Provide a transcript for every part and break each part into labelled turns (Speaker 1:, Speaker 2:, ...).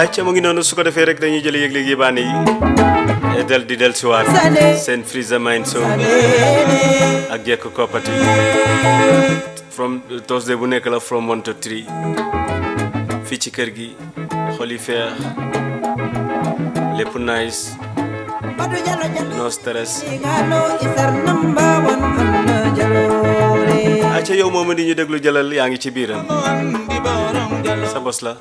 Speaker 1: acca mu ngi noonu su ko defee rek dañuy jël yëg léegi baan yi di del si waat seen Freezer Mind Show ak jekk koppati from Thursday bu nekk la from 1 to 3 fii ci kër gi xol yi feex lépp nice no stress acca yow moom di ñu déglu jëlal yaa ngi ci biiram sa bos la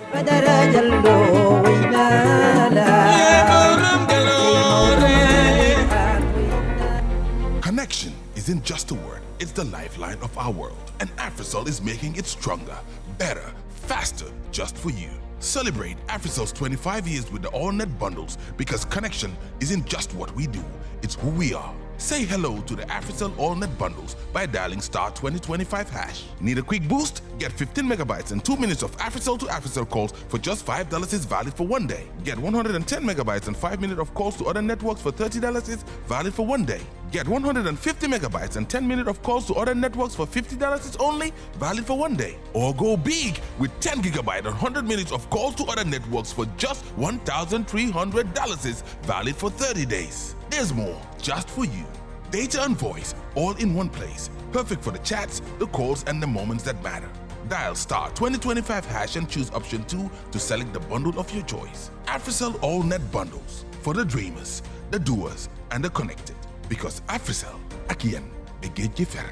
Speaker 2: Connection isn't just a word, it's the lifeline of our world. And Africell is making it stronger, better, faster, just for you. Celebrate Africell's 25 years with the AllNet bundles because connection isn't just what we do, it's who we are. Say hello to the Africell AllNet bundles by dialing *2025#. Need a quick boost? Get 15 megabytes and 2 minutes of Africell to Africell calls for just $5 is valid for 1 day. Get 110 megabytes and 5 minutes of calls to other networks for $30 is valid for 1 day. Get 150 megabytes and 10 minutes of calls to other networks for $50 is only valid for 1 day. Or go big with 10 gigabytes and 100 minutes of calls to other networks for just $1,300 is valid for 30 days. There's more just for you. Data and voice all in one place. Perfect for the chats, the calls, and the moments that matter. Dial *2025# and choose option 2 to select the bundle of your choice. Africell AllNet bundles for the dreamers, the doers, and the connected. Because Africell, Akien, Egejifer.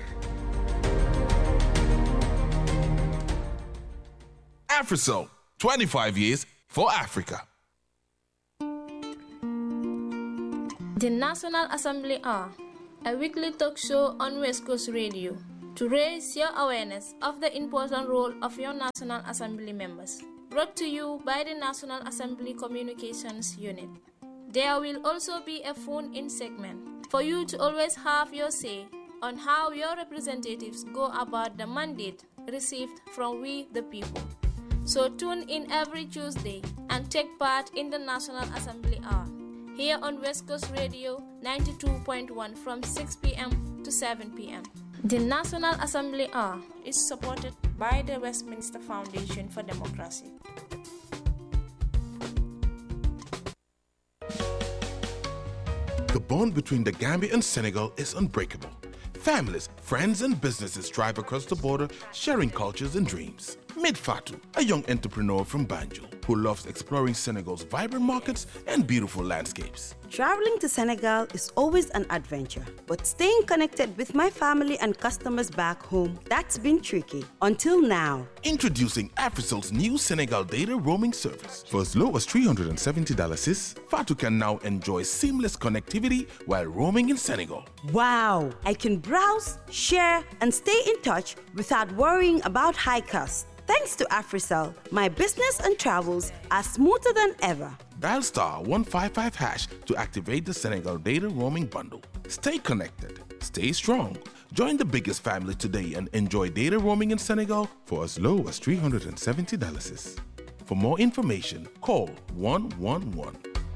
Speaker 2: Africell, 25 years for Africa.
Speaker 3: The National Assembly are a weekly talk show on West Coast Radio to raise your awareness of the important role of your National Assembly members. Brought to you by the National Assembly Communications Unit. There will also be a phone-in segment for you to always have your say on how your representatives go about the mandate received from we the people. So tune in every Tuesday and take part in the National Assembly Hour here on West Coast Radio 92.1 from 6 p.m. to 7 p.m. The National Assembly Hour is supported by the Westminster Foundation for Democracy.
Speaker 2: The bond between the Gambia and Senegal is unbreakable. Families, friends, and businesses drive across the border, sharing cultures and dreams. Meet Fatou, a young entrepreneur from Banjul who loves exploring Senegal's vibrant markets and beautiful landscapes.
Speaker 4: Traveling to Senegal is always an adventure, but staying connected with my family and customers back home, that's been tricky. Until now.
Speaker 2: Introducing Africell's new Senegal data roaming service. For as low as $370, Fatou can now enjoy seamless connectivity while roaming in Senegal.
Speaker 4: Wow! I can browse, share, and stay in touch without worrying about high costs. Thanks to Africell, my business and travels are smoother than ever.
Speaker 2: Dial *155# to activate the Senegal data roaming bundle. Stay connected, stay strong. Join the biggest family today and enjoy data roaming in Senegal for as low as $370. For more information, call 111.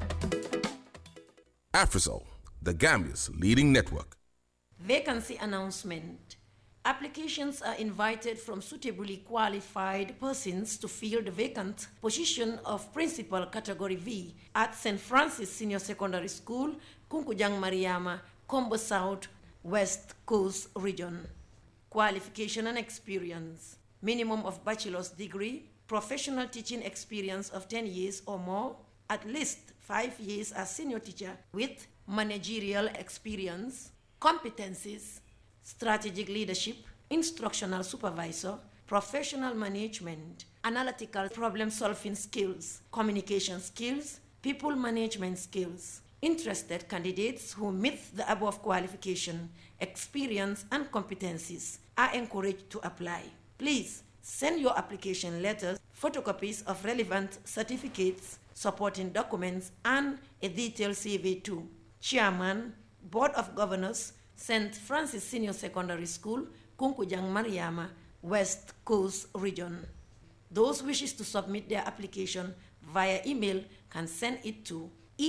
Speaker 2: Africell, the Gambia's leading network.
Speaker 5: Vacancy announcement. Applications are invited from suitably qualified persons to fill the vacant position of Principal Category V at St. Francis Senior Secondary School, Kunkujang Mariama, Combo South, West Coast Region. Qualification and experience. Minimum of bachelor's degree, professional teaching experience of 10 years or more, at least 5 years as senior teacher with managerial experience, competencies, strategic leadership, instructional supervisor, professional management, analytical problem-solving skills, communication skills, people management skills. Interested candidates who meet the above qualification, experience, and competencies are encouraged to apply. Please send your application letters, photocopies of relevant certificates, supporting documents, and a detailed CV to Chairman, Board of Governors, St. Francis Senior Secondary School, Kunkujang Mariama, West Coast Region. Those wishes to submit their application via email can send it to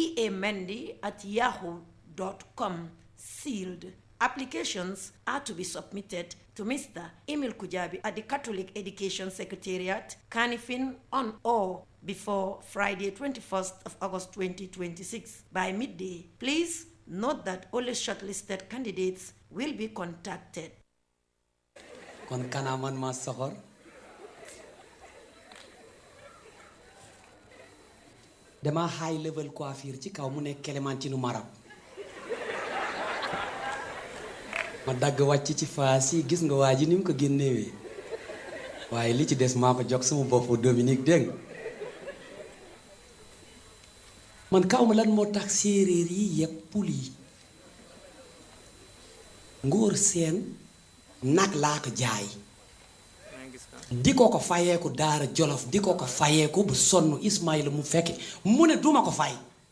Speaker 5: eamendi@yahoo.com, sealed. Applications are to be submitted to Mr. Emil Kujabi at the Catholic Education Secretariat, Kanifing, on or before Friday 21st of August 2026 by midday. Please note that only shortlisted candidates will be contacted.
Speaker 6: Kon kana man ma soxor dama high level coiffure ci kaw mu nekk Clémentine Marab ma dagg wàcc ci faas yi gis nga waa ji ni mu ko génnewee waaye li ci des maa ko jox sama bopp Dominique dégg man kaw ma lan moo tax séeréer yi yëpp pul yi ngóor seen nag laa ko jaay di ko fayeeku daara Jolof di ko fayeeku bu sonn Ismaïla mu fekke mu ne duma ko fay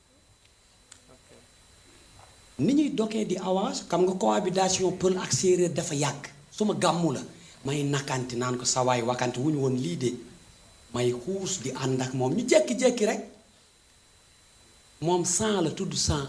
Speaker 6: ni ñuy dokee di avance xam nga cohabitation pël ak séeréer dafa yàgg suma gàmmu la may nakanti naan ko sawaay wakanti wuñu woon lii de may xuus di ànd ak moom ñu jekki-jekki rek moom sang la tudd sang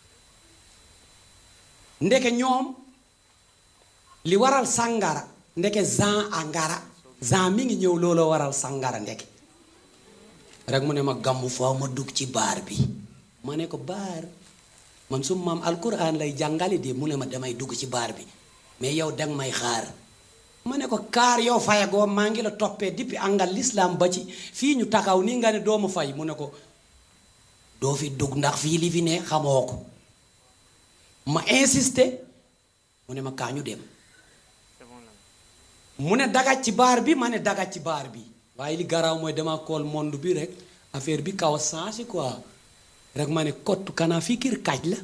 Speaker 6: ndeke ñoom li waral sangara ndeke Jean angara Jean mi ngi ñëw looloo waral sangara ndeke rek mu ne ma gàmmu foo ma dugg ci baar bi ma ne ko baar man su maam alquran lay jàngale de mu ne ma damay dugg ci baar bi mais yow danga may xaar ma ne ko kaar yow fayagoo maa ngi la toppee depuis angal l'islam ba ci fii ñu taxaw nii nga ne doo ma fay mu ne ko doo fi dugg ndax fii li fi ne xamoo ko ma insisté mu ne ma kaa ñu dem mu ne dagaj ci baar bi ma ne dagaj ci baar bi waaye li garaaw mooy dama kool monde bi rek affaire bi kaw a changé quoi rek ma ne kottu kanaa fii kër kaaj la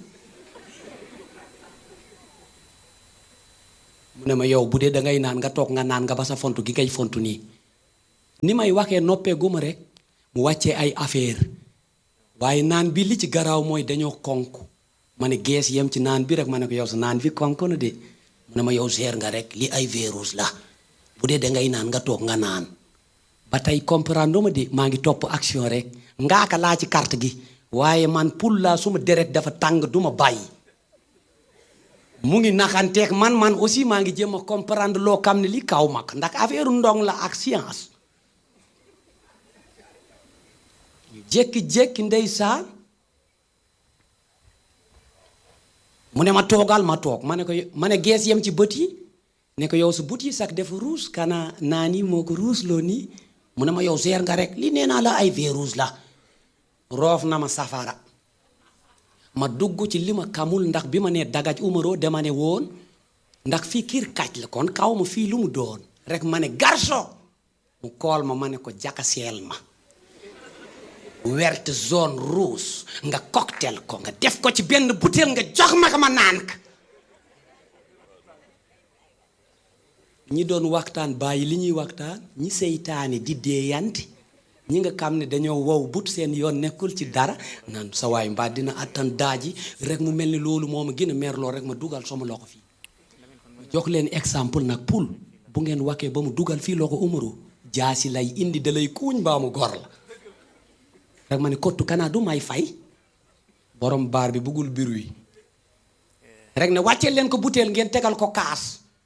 Speaker 6: mu ne ma yow bu dee dangay naan nga toog nga naan nga ba sa fontu gi ngay fontu nii ni may waxee noppee guma rek mu wàccee ay affaire waaye naan bi li ci garaaw mooy dañoo konk ma ne gees yem ci naan bi rek ma ne ko yow sa naan bi konk na de mu ne ma yow seer nga rek li ay virus la bu dee dangay naan nga toog nga naan ba tey comprendre ma de maa ngi topp action rek ngaaka laa ci carte gi waaye man pul laa suma deret dafa tàng duma bàyyi mu ngi naxanteeg man aussi maa ngi jéem a comprendre loo xam ne li kaw mag ndax affaire ndong la ak science jékki-jékki ndeysaan mu ne ma toogal ma toog ma ne gees yem ci bët yi ne ko yow su bët yi sax dafa ruus kana naa nii moo ko ruus loo nii mu ne ma yow seer nga rek li nee naa la ay virus la roof na ma safara ma dugg ci li ma kamul ndax bi ma nee dagaj umaro dama ne woon ndax fii kiir kaj la kon kaw ma fii lu mu doon rek ma ne garso mu kool ma ne ko jakaseel ma verte jaune rouge nga cocktail ko nga def ko ci benn butéel nga jox ma ko ma naan ka ñi doon waxtaan bàyyi li ñuy waxtaan ñi seytaane di deeyanti ñi nga xam ne dañoo wow but seen yoon nekkul ci dara naan sa waay mbaa dina attan daaji rek mu mel ni loolu moo ma gën a merloo rek ma dugal sama loxo fii jox leen exemple nag pul bu ngeen waxee ba mu dugal fii loxo umaro jaasi lay indi da lay kuuñ mbaa mu gor la rek ma ne kottu kanaa du may fay borom baar bi bëggul biir wi rek ne wàccee leen ko butéel ngeen tegal ko kaas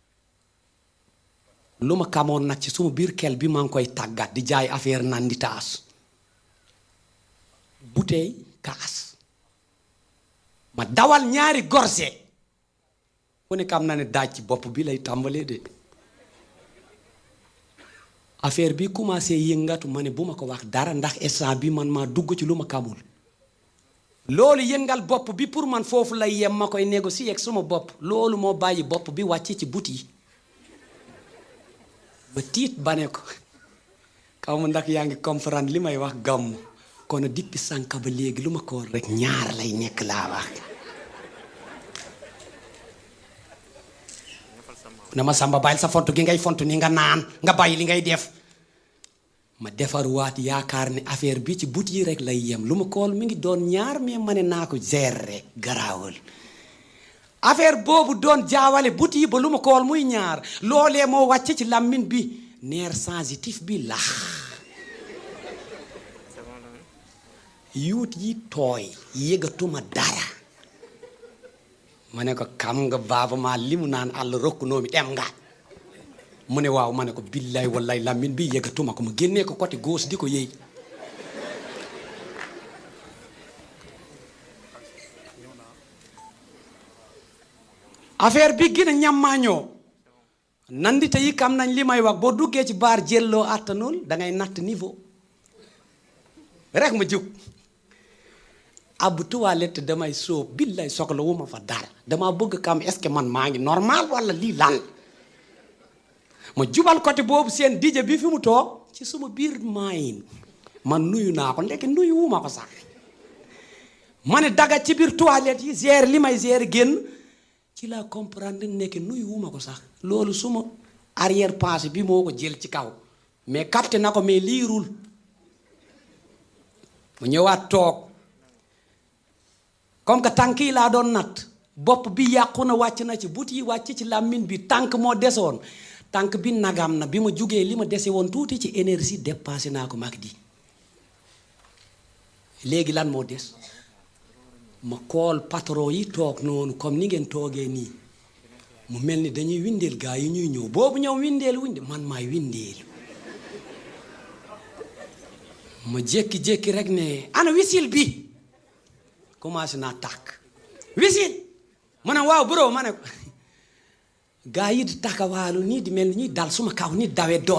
Speaker 6: lu ma kamoon nag ci suma biir kel bi maa ngi koy tàggat di jaay affaire naan di taas bouteille kaas ma dawal ñaari gorse ku ne xam na ne daaj ci bopp bi lay tàmbalee de affaire bi commencé yëngatu ma ne bu ma ko wax dara ndax instant bi man maa dugg ci lu ma kamul loolu yëngal bopp bi pour man foofu lay yem ma koy négocier ak suma bopp loolu moo bàyyi bopp bi wàcce ci but yi ba tiit ba ne ko xaw ma ndax yaa ngi comprendre li may wax gàmm kon depuis sànq ba léegi lu ma ko rek ñaar lay nekk laa wax na ma samba bàyyil sa fontu gi ngay fontu ni nga naan nga bàyyi li ngay def ma defar waat yaakaar ne affaire bi ci but yi rek lay yem lu ma kool mi ngi doon ñaar mais ma ne naa ko gérer rek garaawal affaire boobu doon jaawale but yi ba lu ma kool muy ñaar loolee moo wàcce ci làmmiñ bi nerf sensitif bi lax yuut yi tooy yëgatuma dara ma ne ko xam nga baaba maa li mu naan àll rokk noomi dem nga mu ne waaw ma ne ko billaay wallaay làmmiñ bi yëgatuma ko ma génnee ko côté gauche di ko yëy affaire bi gën a ñammañoo nandite yi kam nañ li may wax boo duggee ci baar jëlloo attanul da ngay natt niveau rek ma jóg ab toilette damay sóob billaay soxla wu ma fa dara dama bëgg kam est-ce que man maa ngi normal wala lii lan ma jubal côté boobu seen DJ bi fi mu toog ci suma biir maayin man nuyu naa ko ndeke nuyu wu ma ko sax ma ne daga ci biir toilette yi gérer li may gérer génn ci la comprendre nekk nuyu wu ma ko sax loolu suma arrière pensée bi moo ko jël ci kaw mais capté na ko mais liirul mu ñëwaat toog comme que tànk yi laa doon natt bopp bi yàqu na wàcc na ci but yi wàcc ci làmmiñ bi tànk moo desoon tànk bi nagam na bi ma jugee li ma dese woon tuuti ci énergie dépassé naa ko mag di léegi lan moo des ma kool patron yi toog noonu comme ni ngeen toogee nii mu mel ni dañuy windeel gaa yi ñuy ñëw boobu ñëw windeel man maay windeel ma jékki-jékki rek ne ana wisil bi commencé naa tàkk wisil ma ne waaw bro ma ne gaa yi di takkawaalu nii di mel ni ñuy dal suma kaw ni dawee doole